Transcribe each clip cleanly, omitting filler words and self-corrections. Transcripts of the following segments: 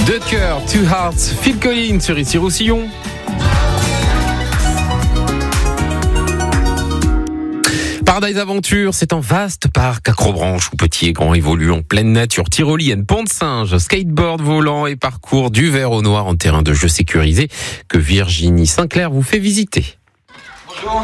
Deux cœurs, Two Hearts, Phil Collins sur Ici Roussillon. Paradise Aventure, c'est un vaste parc accrobranche où petits et grands évoluent en pleine nature. Tyrolienne, pont de singe, skateboard volant et parcours du vert au noir en terrain de jeu sécurisé que Virginie Sinclair vous fait visiter. Bonjour.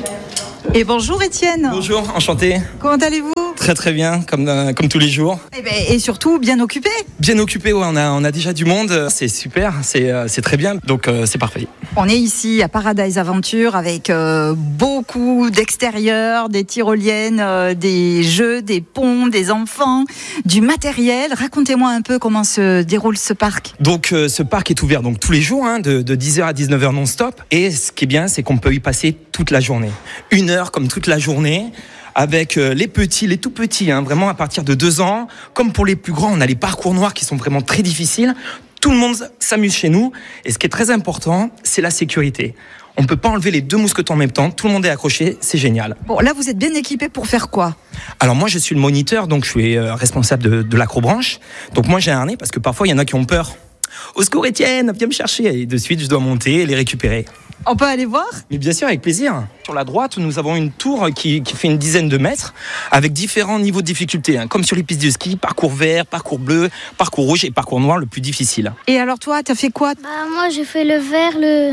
Et bonjour Étienne. Bonjour, enchanté. Comment allez-vous ? Très très bien, comme tous les jours. Et surtout bien occupé. Bien occupé, ouais, on a déjà du monde, c'est super, c'est très bien, donc c'est parfait. On est ici à Paradise Aventure avec beaucoup d'extérieur, des tyroliennes, des jeux, des ponts, des enfants, du matériel. Racontez-moi un peu comment se déroule ce parc. Donc ce parc est ouvert donc tous les jours, de 10h à 19h non-stop. Et ce qui est bien, c'est qu'on peut y passer toute la journée. 1 heure comme toute la journée. Avec les petits, les tout petits, vraiment à partir de 2 ans. Comme pour les plus grands, on a les parcours noirs qui sont vraiment très difficiles. Tout le monde s'amuse chez nous. Et ce qui est très important, c'est la sécurité. On ne peut pas enlever les 2 mousquetons en même temps. Tout le monde est accroché, c'est génial. Bon, là, vous êtes bien équipé pour faire quoi ? Alors moi, je suis le moniteur, donc je suis responsable de l'acrobranche. Donc moi, j'ai un harnais parce que parfois, il y en a qui ont peur. Au secours, Étienne, viens me chercher. Et de suite, je dois monter et les récupérer. On peut aller voir ? Mais bien sûr, avec plaisir. Sur la droite, nous avons une tour qui fait une dizaine de mètres avec différents niveaux de difficulté. Comme sur les pistes de ski, parcours vert, parcours bleu, parcours rouge et parcours noir le plus difficile. Et alors toi, t'as fait quoi ? Moi, j'ai fait le vert,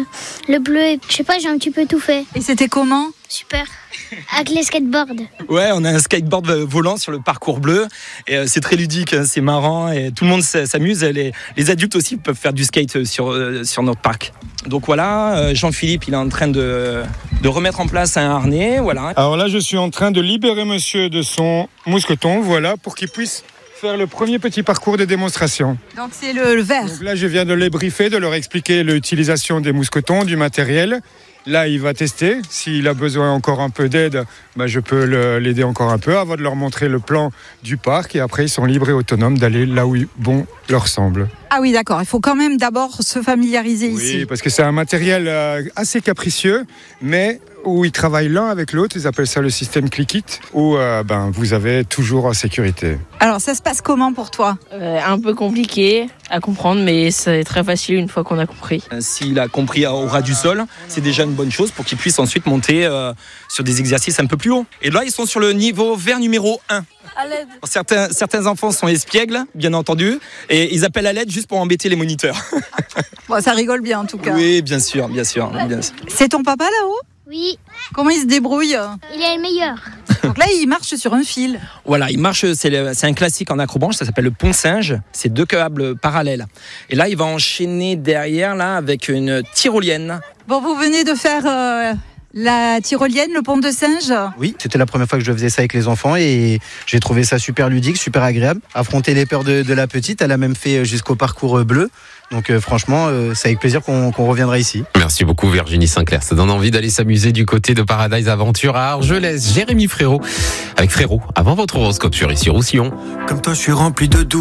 le bleu et je sais pas, j'ai un petit peu tout fait. Et c'était comment ? Super. Avec les skateboards. Ouais, on a un skateboard volant sur le parcours bleu et c'est très ludique, c'est marrant et tout le monde s'amuse. Les adultes aussi peuvent faire du skate sur notre parc. Donc voilà, Jean-Philippe, il est en train de remettre en place un harnais, voilà. Alors là, je suis en train de libérer monsieur de son mousqueton, voilà, pour qu'il puisse faire le premier petit parcours de démonstration. Donc c'est le vert. Donc là, je viens de les briefer, de leur expliquer l'utilisation des mousquetons, du matériel. Là, il va tester. S'il a besoin encore un peu d'aide, je peux l'aider encore un peu avant de leur montrer le plan du parc. Et après, ils sont libres et autonomes d'aller là où bon leur semble. Ah oui, d'accord. Il faut quand même d'abord se familiariser ici. Oui, parce que c'est un matériel assez capricieux, mais où ils travaillent l'un avec l'autre. Ils appellent ça le système click-it, où vous avez toujours en sécurité. Alors, ça se passe comment pour toi ? Un peu compliqué à comprendre, mais c'est très facile une fois qu'on a compris. S'il a compris au ras du sol, c'est déjà une bonne chose pour qu'il puisse ensuite monter sur des exercices un peu plus hauts. Et là, ils sont sur le niveau vert numéro 1. À l'aide. Certains enfants sont espiègles, bien entendu, et ils appellent à l'aide juste pour embêter les moniteurs. Bon, ça rigole bien en tout cas. Oui, bien sûr. C'est ton papa là-haut ? Oui, Comment il se débrouille ? il est le meilleur. Donc là, il marche sur un fil. Voilà, il marche, c'est un classique en acrobranche, ça s'appelle le pont singe, c'est 2 câbles parallèles. Et là, il va enchaîner derrière là avec une tyrolienne. Bon, vous venez de faire la tyrolienne, le pont de singe ? Oui, c'était la première fois que je faisais ça avec les enfants et j'ai trouvé ça super ludique, super agréable. Affronter les peurs de la petite, elle a même fait jusqu'au parcours bleu. Donc franchement, c'est avec plaisir qu'on reviendra ici. Merci beaucoup Virginie Sinclair. Ça donne envie d'aller s'amuser du côté de Paradise Aventure à Argelès. Jérémy Frérot avec Frérot. Avant votre horoscope sur Ici Roussillon. Comme toi, je suis rempli de doute.